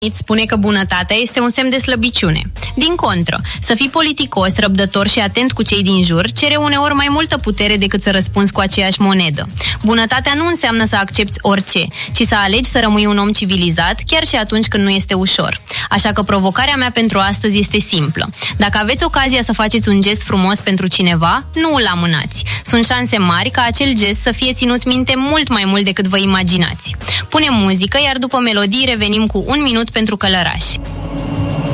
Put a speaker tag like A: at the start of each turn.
A: spune că bunătatea este un semn de slăbiciune. Din contră, să fii politicos, răbdător și atent cu cei din jur cere uneori mai multă putere decât să răspunzi cu aceeași monedă. Bunătatea nu înseamnă să accepți orice, ci să alegi să rămâi un om civilizat, chiar și atunci când nu este ușor. Așa că provocarea mea pentru astăzi este simplă. Dacă aveți ocazia să faceți un gest frumos pentru cineva, nu îl amânați. Sunt șanse mari ca acel gest să fie ținut minte mult mai mult decât vă imaginați. Punem muzică, iar după melodii revenim cu un minut pentru călărași.